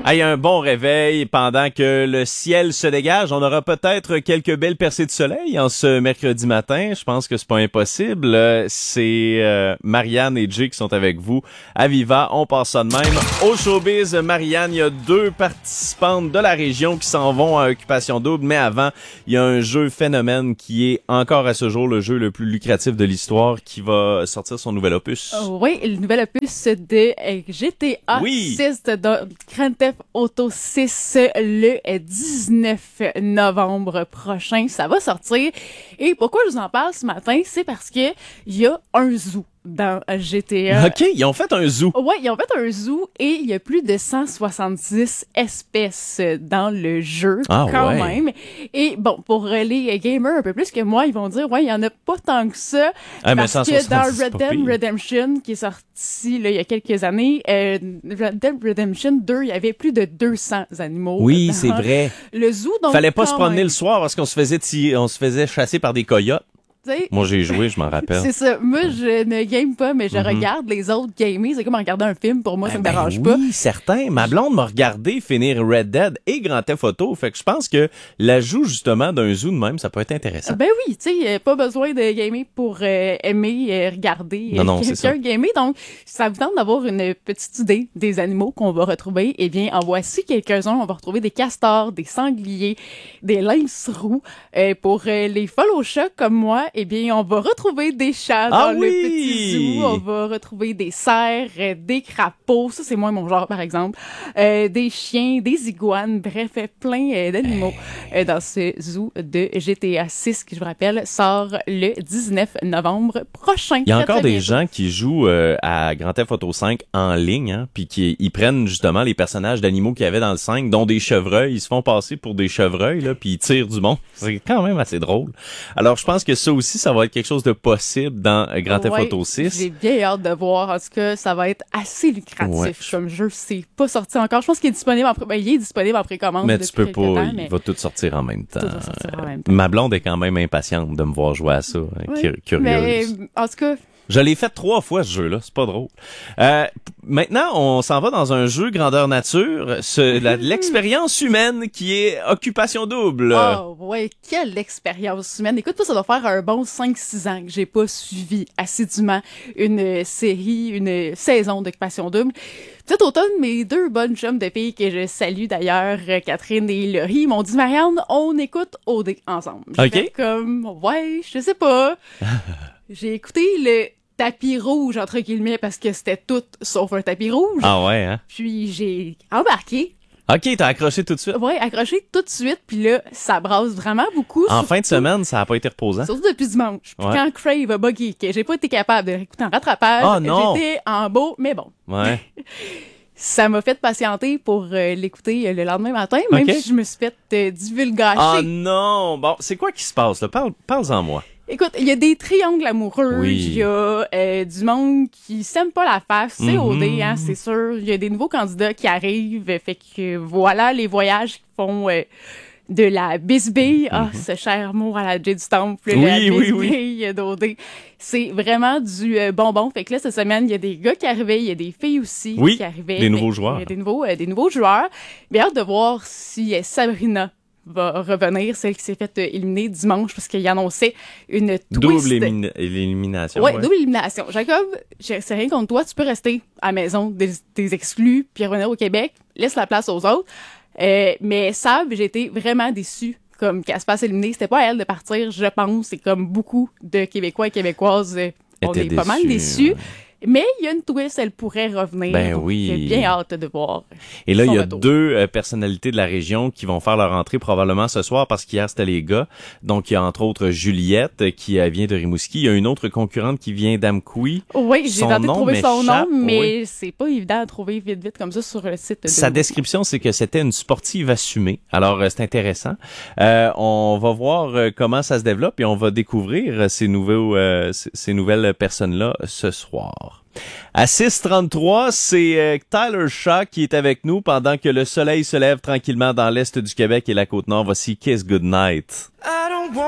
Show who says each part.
Speaker 1: Hey, un bon réveil pendant que le ciel se dégage. On aura peut-être quelques belles percées de soleil en ce mercredi matin. Je pense que c'est pas impossible. C'est Marianne et Jay qui sont avec vous à Viva. On passe ça de même. Au showbiz, Marianne, il y a 2 participantes de la région qui s'en vont à Occupation Double. Mais avant, il y a un jeu phénomène qui est encore à ce jour le jeu le plus lucratif de l'histoire qui va sortir son nouvel opus.
Speaker 2: Oui, le nouvel opus de GTA 6 de Grand Theft Auto 6 le 19 novembre prochain. Ça va sortir. Et pourquoi je vous en parle ce matin? C'est parce que il y a un zoo dans GTA.
Speaker 1: OK, ils ont fait un zoo.
Speaker 2: Ouais, ils ont fait un zoo et il y a plus de 170 espèces dans le jeu quand même. Et bon, pour les gamers un peu plus que moi, ils vont dire ouais, il y en a pas tant que ça parce que dans Red Dead Redemption qui est sorti là, il y a quelques années, Red Dead Redemption 2, il y avait plus de 200 animaux.
Speaker 1: Oui, c'est vrai.
Speaker 2: Le zoo donc
Speaker 1: fallait pas se promener le soir parce qu'on se faisait chasser par des coyotes.
Speaker 2: T'sais,
Speaker 1: moi, j'ai joué, je m'en rappelle.
Speaker 2: C'est ça. Moi, je ne game pas, mais je regarde les autres gamer. C'est comme regarder un film. Pour moi, ça me dérange pas.
Speaker 1: Oui, certain. Ma blonde m'a regardé finir Red Dead et Grand Theft Auto. Fait que je pense que l'ajout, justement, d'un zoo de même, ça peut être intéressant.
Speaker 2: Ben oui, tu sais, pas besoin de gamer pour aimer regarder quelqu'un gamer. Donc, ça vous tente d'avoir une petite idée des animaux qu'on va retrouver. Eh bien, en voici quelques-uns. On va retrouver des castors, des sangliers, des lynx roux. Pour les follow chats comme moi, eh bien, on va retrouver des chats dans le petit zoo. On va retrouver des cerfs, des crapauds. Ça, c'est moins mon genre, par exemple. Des chiens, des iguanes. Bref, plein d'animaux dans ce zoo de GTA 6 qui, je vous rappelle, sort le 19 novembre prochain.
Speaker 1: Il y a encore des gens qui jouent à Grand Theft Auto 5 en ligne, hein, puis ils prennent justement les personnages d'animaux qu'il y avait dans le 5, dont des chevreuils. Ils se font passer pour des chevreuils, là, puis ils tirent du monde. C'est quand même assez drôle. Alors, je pense que ça aussi, ça va être quelque chose de possible dans Grand Theft Auto 6.
Speaker 2: J'ai bien hâte de voir. En tout cas, ça va être assez lucratif comme jeu. C'est pas sorti encore. Je pense qu'il est disponible en précommande.
Speaker 1: Mais tu peux pas, il va tout sortir en même temps. Ma blonde est quand même impatiente de me voir jouer à ça. Curieuse.
Speaker 2: Mais, en tout cas,
Speaker 1: je l'ai fait 3 fois ce jeu-là, c'est pas drôle. Maintenant, on s'en va dans un jeu grandeur nature, l'expérience humaine qui est Occupation Double.
Speaker 2: Oh ouais, quelle expérience humaine. Écoute, ça doit faire un bon 5-6 ans que j'ai pas suivi assidûment une saison d'Occupation Double. Cet automne, mes 2 bonnes chums de filles que je salue d'ailleurs, Catherine et Laurie, m'ont dit, Marianne, on écoute OD ensemble. J'ai fait comme, ouais, je sais pas. J'ai écouté le tapis rouge, entre guillemets, parce que c'était tout sauf un tapis rouge.
Speaker 1: Ah ouais, hein?
Speaker 2: Puis j'ai embarqué.
Speaker 1: OK, t'as accroché tout de suite?
Speaker 2: Ouais, accroché tout de suite, puis là, ça brasse vraiment beaucoup.
Speaker 1: En fin de semaine, ça a pas été reposant?
Speaker 2: Surtout depuis dimanche. Puis quand Crave a buggy, que j'ai pas été capable de l'écouter en rattrapage, j'étais en beau, mais bon. Ouais. Ça m'a fait patienter pour l'écouter le lendemain matin, même si je me suis fait divulgacher.
Speaker 1: Ah non! Bon, c'est quoi qui se passe, là? Parle-en moi.
Speaker 2: Écoute, il y a des triangles amoureux, il y a du monde qui s'aime pas la face, c'est OD, hein, c'est sûr. Il y a des nouveaux candidats qui arrivent, fait que voilà les voyages qui font de la bisbille. Ah, ce cher mot à la J du Temple, la bisbille d'OD. C'est vraiment du bonbon. Fait que là, cette semaine, il y a des gars qui arrivaient, il y a des filles aussi qui arrivaient.
Speaker 1: Des nouveaux joueurs.
Speaker 2: Il y a des nouveaux joueurs. Bien hâte de voir si Sabrina va revenir, celle qui s'est faite éliminer dimanche parce qu'il annonçait une twist.
Speaker 1: Double élimination.
Speaker 2: Ouais, double élimination. Jacob, c'est rien contre toi, tu peux rester à la maison des exclus puis revenir au Québec. Laisse la place aux autres. Mais Sab, j'ai été vraiment déçue comme qu'elle se passe éliminer. C'était pas à elle de partir, je pense. C'est comme beaucoup de Québécois et Québécoises, on est pas mal déçus. Ouais. Mais il y a une twist, elle pourrait revenir.
Speaker 1: Ben oui.
Speaker 2: J'ai bien hâte de voir.
Speaker 1: Et là, il y a 2 personnalités de la région qui vont faire leur entrée probablement ce soir parce qu'hier, c'était les gars. Donc, il y a entre autres Juliette qui vient de Rimouski. Il y a une autre concurrente qui vient d'Amqui.
Speaker 2: Oui, j'ai tenté de trouver son nom, mais c'est pas évident à trouver vite comme ça sur le site.
Speaker 1: Sa description, c'est que c'était une sportive assumée. Alors, c'est intéressant. On va voir comment ça se développe et on va découvrir ces nouvelles personnes-là ce soir. À 6h33, c'est Tyler Shaw qui est avec nous pendant que le soleil se lève tranquillement dans l'est du Québec et la Côte-Nord. Voici Kiss Goodnight.